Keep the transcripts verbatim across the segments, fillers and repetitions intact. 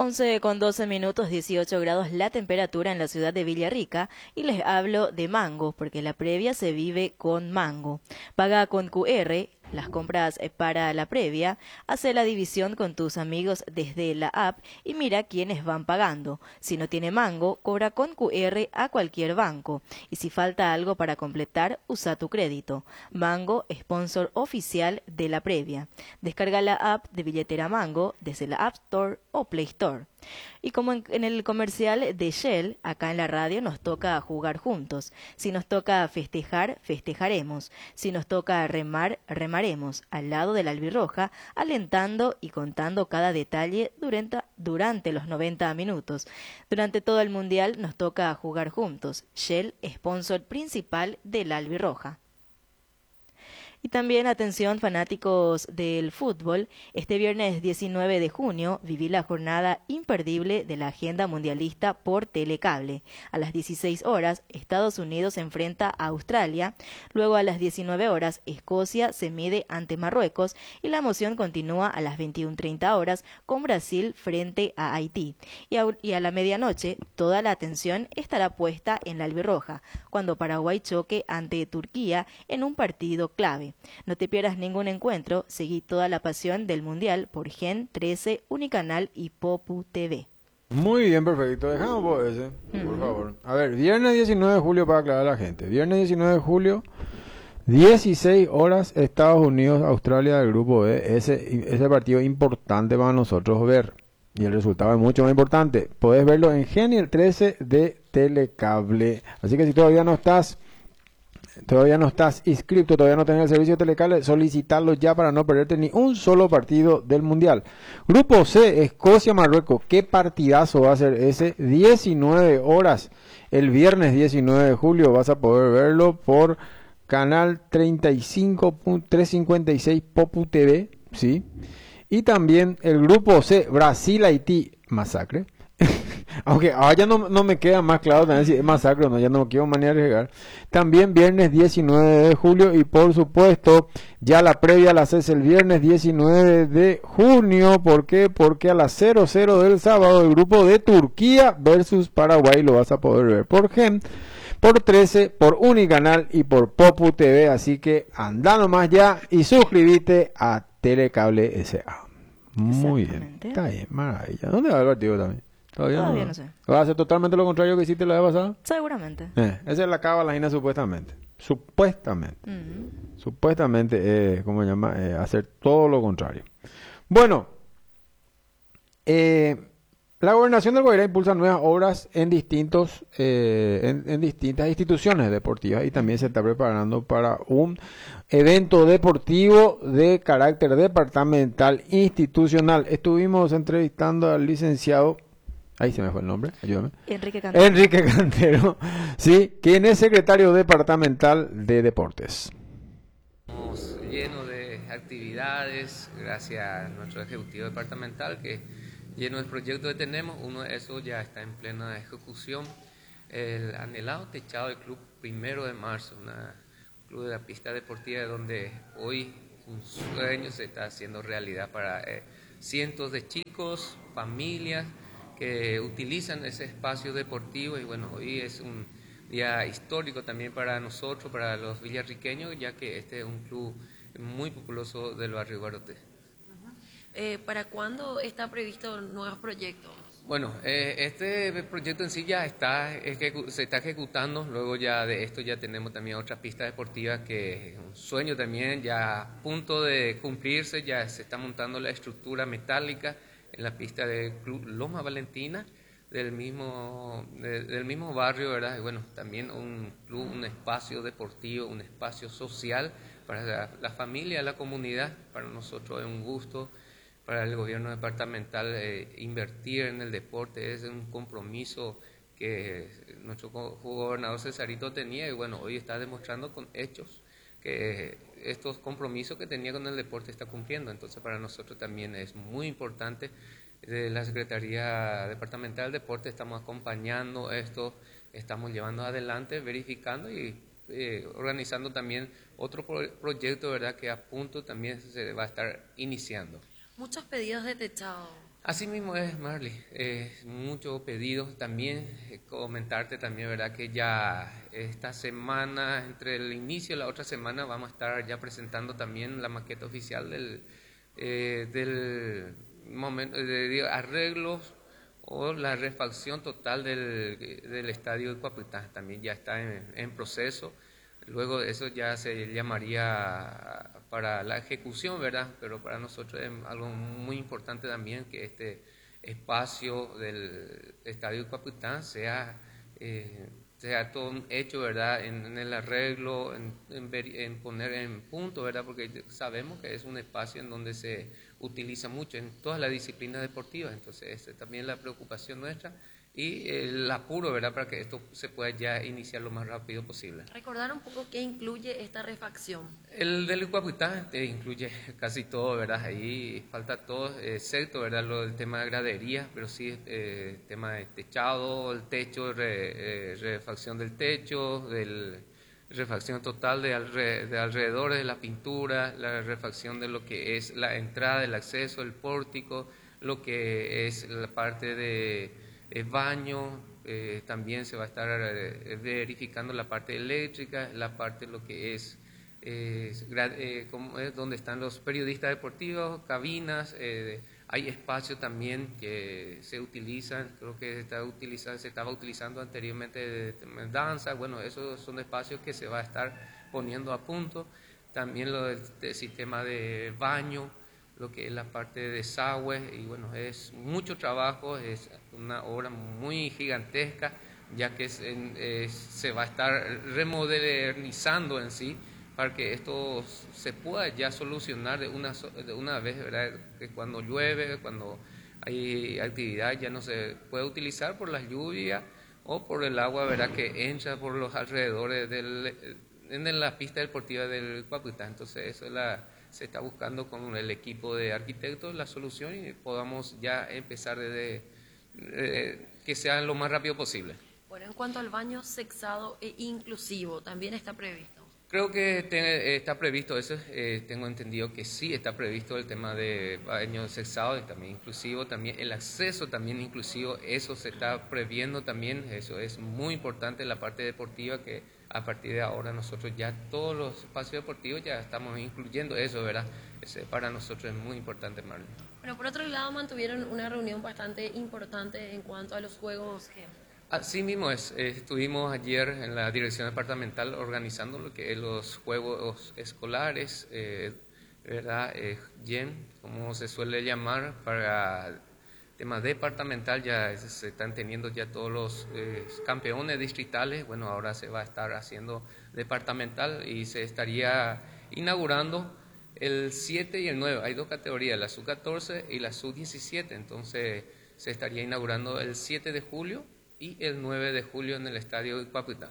once con doce minutos, dieciocho grados la temperatura en la ciudad de Villarrica y les hablo de mango porque la previa se vive con mango. Paga con Q R las compras para la previa, hace la división con tus amigos desde la app y mira quiénes van pagando. Si no tiene mango, cobra con Q R a cualquier banco. Y si falta algo para completar, usa tu crédito. Mango, sponsor oficial de la previa. Descarga la app de Billetera Mango desde la App Store o Play Store. Y como en, en el comercial de Shell, acá en la radio nos toca jugar juntos. Si nos toca festejar, festejaremos. Si nos toca remar, remaremos al lado de la albirroja, alentando y contando cada detalle durante, durante los noventa minutos. Durante todo el mundial nos toca jugar juntos. Shell, sponsor principal de la albirroja. Y también, atención fanáticos del fútbol, este viernes diecinueve de junio viví la jornada imperdible de la agenda mundialista por Telecable. A las dieciséis horas, Estados Unidos se enfrenta a Australia, luego a las diecinueve horas, Escocia se mide ante Marruecos y la emoción continúa a las veintiuna treinta horas con Brasil frente a Haití. Y a, y a la medianoche, toda la atención estará puesta en la albirroja, cuando Paraguay choque ante Turquía en un partido clave. No te pierdas ningún encuentro, seguí toda la pasión del Mundial por Gen trece, Unicanal y Popu T V. Muy bien, perfecto. Dejamos por ese, por Ujú. favor. A ver, viernes diecinueve de julio para aclarar a la gente. Viernes diecinueve de julio, dieciséis horas, Estados Unidos, Australia del grupo B. Ese, ese partido importante para nosotros ver. Y el resultado es mucho más importante. Podés verlo en Gen trece de Telecable. Así que si todavía no estás... Todavía no estás inscrito, todavía no tenés el servicio de Telecable, solicitarlo ya para no perderte ni un solo partido del Mundial. Grupo C, Escocia-Marruecos. ¿Qué partidazo va a ser ese? diecinueve horas, el viernes diecinueve de julio. Vas a poder verlo por canal treinta y cinco, trescientos cincuenta y seis Popu T V, ¿sí? Y también el grupo C, Brasil-Haití, masacre. Aunque ahora ya no, no me queda más claro también si es masacre o no, ya no quiero manera de llegar. También viernes diecinueve de julio y por supuesto ya la previa la haces el viernes diecinueve de junio. ¿Por qué? Porque a las cero cero del sábado el grupo de Turquía versus Paraguay lo vas a poder ver por Gen, por trece, por Unicanal y por Popu T V. Así que anda nomás ya y suscríbete a Telecable S A. Muy bien, está bien, maravilla. ¿Dónde va el partido también? Todavía, Todavía no, no sé. ¿Va a hacer totalmente lo contrario que hiciste la vez pasada? Seguramente. Eh, esa es la cabalagina supuestamente. Supuestamente. Uh-huh. Supuestamente, eh, ¿cómo se llama? Eh, hacer todo lo contrario. Bueno, eh, la Gobernación del Guairá impulsa nuevas obras en distintos, eh, en, en distintas instituciones deportivas y también se está preparando para un evento deportivo de carácter departamental institucional. Estuvimos entrevistando al licenciado, ahí se me fue el nombre, ayúdame. Enrique Cantero. Enrique Cantero, sí, quien es secretario departamental de deportes. Estamos llenos de actividades, gracias a nuestro ejecutivo departamental, que lleno de proyectos que tenemos. Uno de esos ya está en plena ejecución, el anhelado techado del club Primero de Marzo, una club de la pista deportiva donde hoy un sueño se está haciendo realidad para eh, cientos de chicos, familias que utilizan ese espacio deportivo. Y bueno, hoy es un día histórico también para nosotros, para los villarriqueños, ya que este es un club muy populoso del barrio Guaroté. Eh, ¿Para cuándo está previsto nuevos proyectos? Bueno, eh, este proyecto en sí ya está, ejecu- se está ejecutando. Luego ya de esto ya tenemos también otra pista deportiva que es un sueño también, ya a punto de cumplirse. Ya se está montando la estructura metálica en la pista del Club Loma Valentina, del mismo, de, del mismo barrio, ¿verdad? Y bueno, también un club, un espacio deportivo, un espacio social para la, la familia, la comunidad. Para nosotros es un gusto, para el gobierno departamental, eh, invertir en el deporte. Es un compromiso que nuestro gobernador Cesarito tenía y bueno, hoy está demostrando con hechos que estos compromisos que tenía con el deporte está cumpliendo. Entonces para nosotros también es muy importante. De la Secretaría Departamental del Deporte estamos acompañando esto, estamos llevando adelante, verificando y eh, organizando también otro pro- proyecto, ¿verdad?, que a punto también se va a estar iniciando. Muchos pedidos de techado. Así mismo es, Marley. Eh, mucho pedido. También eh, comentarte también, ¿verdad? Que ya esta semana, entre el inicio y la otra semana, vamos a estar ya presentando también la maqueta oficial del, eh, del momento de, de arreglos o la refacción total del, del estadio de Cuapitán. También ya está en, en proceso. Luego eso ya se llamaría para la ejecución, ¿verdad? Pero para nosotros es algo muy importante también que este espacio del Estadio Cuapitán sea, eh, sea todo un hecho, ¿verdad? En, en el arreglo, en, en, ver, en poner en punto, ¿verdad? Porque sabemos que es un espacio en donde se utiliza mucho en todas las disciplinas deportivas, entonces esa es también la preocupación nuestra y el apuro, ¿verdad?, para que esto se pueda ya iniciar lo más rápido posible. Recordar un poco qué incluye esta refacción. El del Cuapitán te incluye casi todo, ¿verdad? Ahí falta todo, excepto, ¿verdad?, lo del tema de gradería, pero sí eh, tema de techado, el techo, re, eh, refacción del techo, del refacción total de, alre, de alrededor de la pintura, la refacción de lo que es la entrada, el acceso, el pórtico, lo que es la parte de eh, baño, eh, también se va a estar eh, verificando la parte eléctrica, la parte lo que es, eh, eh, como es donde están los periodistas deportivos, cabinas, eh, hay espacios también que se utilizan, creo que se, está utilizando, se estaba utilizando anteriormente de, de danza, bueno, esos son espacios que se va a estar poniendo a punto, también lo del, del sistema de baño, lo que es la parte de desagüe, y bueno, es mucho trabajo, es una obra muy gigantesca, ya que es, es, se va a estar remodernizando en sí, para que esto se pueda ya solucionar de una, de una vez, ¿verdad? Que cuando llueve, cuando hay actividad ya no se puede utilizar por las lluvias o por el agua, ¿verdad?, que entra por los alrededores del, en la pista deportiva del Cuapitán. Entonces eso es la, se está buscando con el equipo de arquitectos la solución y podamos ya empezar desde eh, que sea lo más rápido posible. Bueno, en cuanto al baño sexado e inclusivo, ¿también está previsto? Creo que te, está previsto eso, eh, tengo entendido que sí está previsto el tema de baño sexado y también inclusivo, también el acceso también inclusivo, eso se está previendo también, eso es muy importante en la parte deportiva, que a partir de ahora nosotros ya todos los espacios deportivos ya estamos incluyendo eso, ¿verdad? Ese para nosotros es muy importante, Marlene. Bueno, por otro lado mantuvieron una reunión bastante importante en cuanto a los juegos que... Así mismo es, eh, estuvimos ayer en la dirección departamental organizando lo que es los juegos escolares, eh, ¿verdad? Eh, G E M, como se suele llamar, para tema departamental, ya se están teniendo ya todos los eh, campeones distritales, bueno, ahora se va a estar haciendo departamental y se estaría inaugurando el siete y el nueve, hay dos categorías, la sub catorce y la sub diecisiete, entonces se estaría inaugurando el siete de julio y el nueve de julio en el estadio de Cuapitán.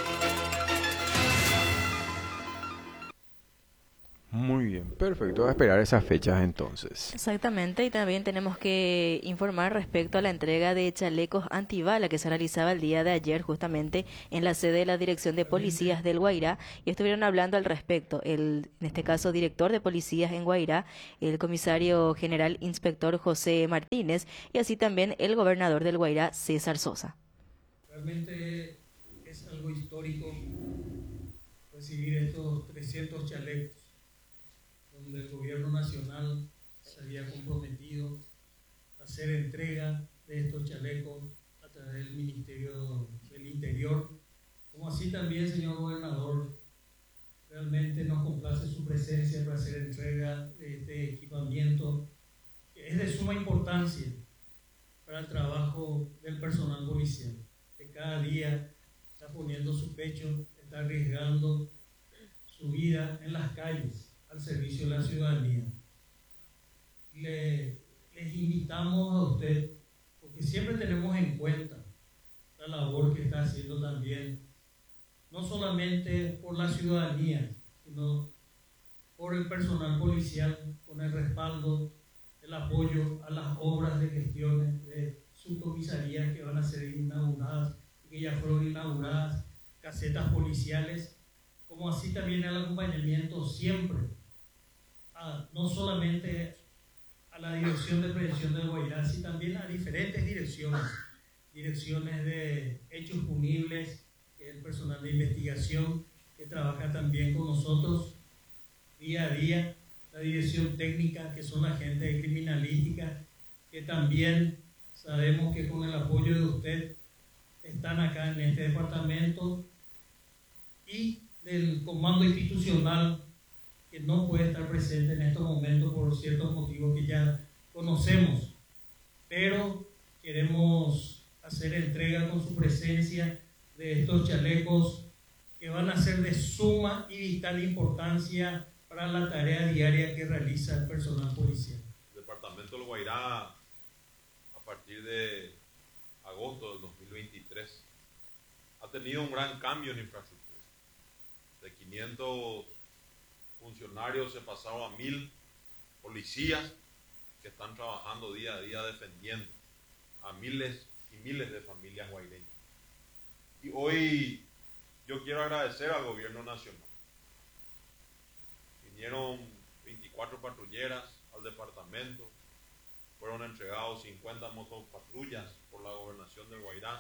Muy bien, perfecto. A esperar esas fechas entonces. Exactamente, y también tenemos que informar respecto a la entrega de chalecos antibala que se realizaba el día de ayer justamente en la sede de la Dirección de Policías del Guairá, y estuvieron hablando al respecto, el, en este caso, director de Policías en Guairá, el comisario general inspector José Martínez, y así también el gobernador del Guairá, César Sosa. Realmente es algo histórico recibir estos trescientos chalecos, donde el gobierno nacional se había comprometido a hacer entrega de estos chalecos a través del Ministerio del Interior. Como así también, señor gobernador, realmente nos complace su presencia para hacer entrega de este equipamiento, que es de suma importancia para el trabajo del personal policial, que cada día está poniendo su pecho, está arriesgando su vida en las calles al servicio de la ciudadanía. Le, les invitamos a usted, porque siempre tenemos en cuenta la labor que está haciendo también, no solamente por la ciudadanía, sino por el personal policial, con el respaldo, el apoyo a las obras de gestiones de subcomisarías que van a ser inauguradas, que ya fueron inauguradas, casetas policiales, como así también el acompañamiento siempre, a, no solamente a la Dirección de Prevención del Guairá, y también a diferentes direcciones, direcciones de hechos punibles, que es el personal de investigación que trabaja también con nosotros día a día, la dirección técnica, que son agentes de criminalística, que también sabemos que con el apoyo de usted están acá en este departamento, y del comando institucional, que no puede estar presente en estos momentos por ciertos motivos que ya conocemos, pero queremos hacer entrega con su presencia de estos chalecos que van a ser de suma y vital importancia para la tarea diaria que realiza el personal policial. El departamento del Guairá, a partir de agosto del dos mil veintitrés, ha tenido un gran cambio en infraestructura. De quinientos funcionarios se pasaron a mil policías que están trabajando día a día defendiendo a miles y miles de familias guaireñas. Y hoy yo quiero agradecer al gobierno nacional. Vinieron veinticuatro patrulleras al departamento, fueron entregados cincuenta motopatrullas por la gobernación del Guairá.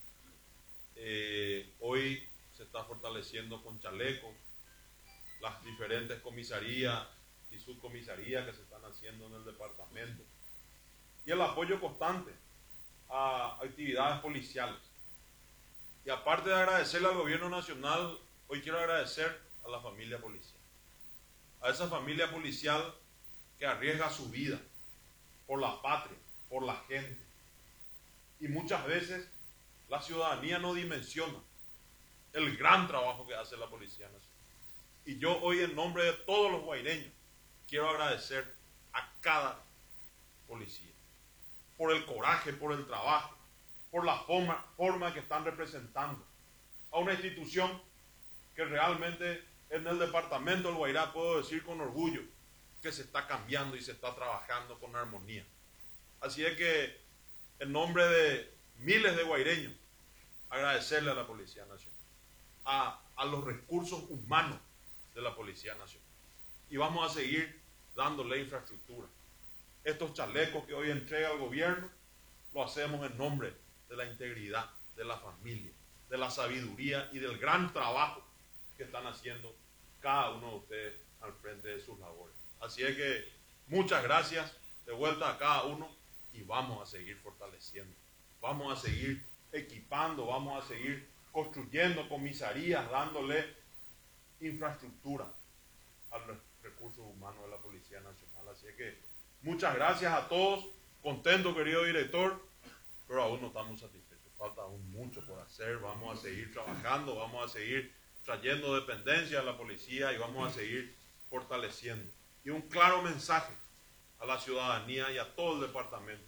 Eh, hoy se está fortaleciendo con chalecos las diferentes comisarías y subcomisarías que se están haciendo en el departamento, y el apoyo constante a actividades policiales. Y aparte de agradecerle al gobierno nacional, hoy quiero agradecer a la familia policial, a esa familia policial que arriesga su vida por la patria, por la gente. Y muchas veces la ciudadanía no dimensiona el gran trabajo que hace la Policía Nacional. Y yo hoy, en nombre de todos los guaireños, quiero agradecer a cada policía por el coraje, por el trabajo, por la forma, forma que están representando a una institución que realmente en el departamento del Guairá puedo decir con orgullo que se está cambiando y se está trabajando con armonía. Así es que, en nombre de miles de guaireños, agradecerle a la Policía Nacional, a, a los recursos humanos de la Policía Nacional. Y vamos a seguir dándole infraestructura. Estos chalecos que hoy entrega el gobierno, lo hacemos en nombre de la integridad, de la familia, de la sabiduría y del gran trabajo que están haciendo cada uno de ustedes al frente de sus labores. Así es que muchas gracias de vuelta a cada uno, y vamos a seguir fortaleciendo, vamos a seguir equipando, vamos a seguir construyendo comisarías, dándole infraestructura a los recursos humanos de la Policía Nacional. Así es que muchas gracias a todos, contento, querido director, pero aún no estamos satisfechos, falta aún mucho por hacer. Vamos a seguir trabajando, vamos a seguir trayendo dependencia a la policía y vamos a seguir fortaleciendo. Y un claro mensaje a la ciudadanía y a todo el departamento: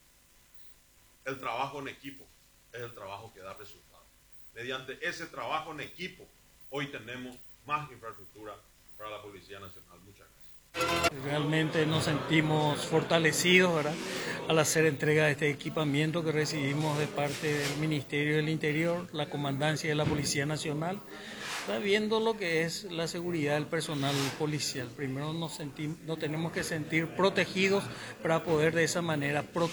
el trabajo en equipo es el trabajo que da resultados. Mediante ese trabajo en equipo, hoy tenemos más infraestructura para la Policía Nacional. Muchas gracias. Realmente nos sentimos fortalecidos, ¿verdad?, al hacer entrega de este equipamiento que recibimos de parte del Ministerio del Interior, la Comandancia de la Policía Nacional, ¿verdad?, viendo lo que es la seguridad del personal policial. Primero nos, sentimos, nos tenemos que sentir protegidos para poder de esa manera proteger